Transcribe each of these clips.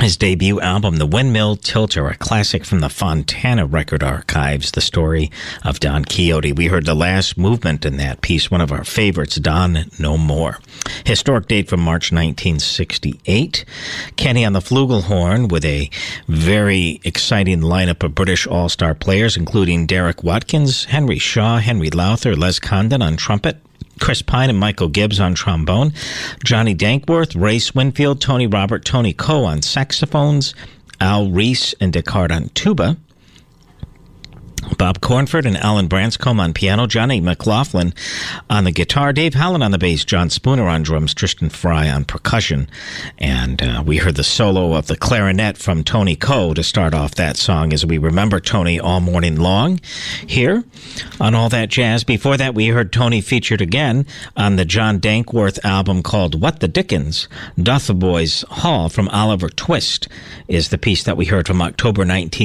his debut album, The Windmill Tilter, a classic from the Fontana record archives, the story of Don Quixote. We heard the last movement in that piece, one of our favorites, Don No More. Historic date from March 1968. Kenny on the flugelhorn with a very exciting lineup of British all-star players, including Derek Watkins, Henry Shaw, Henry Lowther, Les Condon on trumpet, Chris Pine and Michael Gibbs on trombone, Johnny Dankworth, Ray Swinfield, Tony Robert, Tony Coe on saxophones, Al Reese and Descartes on tuba, Bob Cornford and Alan Branscombe on piano, Johnny McLaughlin on the guitar, Dave Howland on the bass, John Spooner on drums, Tristan Fry on percussion, and we heard the solo of the clarinet from Tony Coe to start off that song as we remember Tony all morning long here on All That Jazz. Before that, we heard Tony featured again on the John Dankworth album called What the Dickens. Dotheboys Hall from Oliver Twist is the piece that we heard from October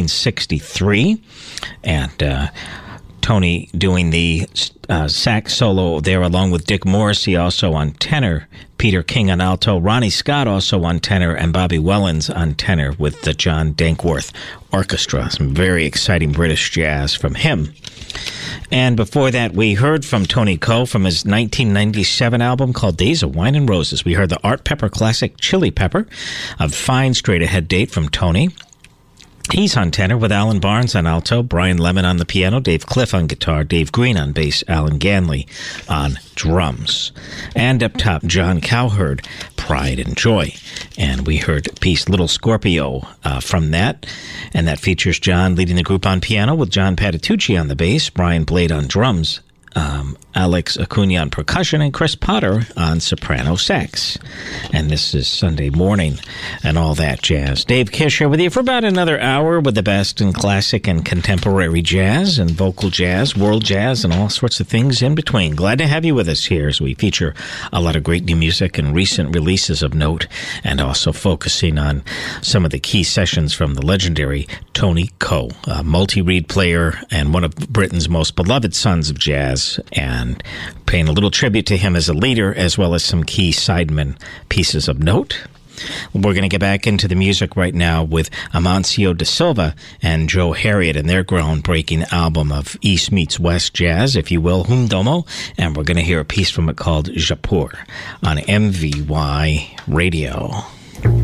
1963, and Tony doing the sax solo there along with Dick Morrissey also on tenor, Peter King on alto, Ronnie Scott also on tenor, and Bobby Wellens on tenor with the John Dankworth Orchestra. Some very exciting British jazz from him. And before that, we heard from Tony Coe from his 1997 album called Days of Wine and Roses. We heard the Art Pepper classic Chili Pepper, a fine straight-ahead date from Tony. He's on tenor with Alan Barnes on alto, Brian Lemon on the piano, Dave Cliff on guitar, Dave Green on bass, Alan Ganley on drums. And up top, John Cowherd, Pride and Joy. And we heard the piece Little Scorpio from that. And that features John leading the group on piano with John Patitucci on the bass, Brian Blade on drums, Alex Acuna on percussion, and Chris Potter on soprano sax. And this is Sunday morning and All That Jazz. Dave Kish here with you for about another hour with the best in classic and contemporary jazz and vocal jazz, world jazz, and all sorts of things in between. Glad to have you with us here as we feature a lot of great new music and recent releases of note, and also focusing on some of the key sessions from the legendary Tony Coe, a multi-reed player and one of Britain's most beloved sons of jazz, and paying a little tribute to him as a leader, as well as some key sidemen pieces of note. We're going to get back into the music right now with Amancio da Silva and Joe Harriott and their groundbreaking album of East meets West jazz, if you will, Hum Domo, and we're going to hear a piece from it called Japur on MVY Radio.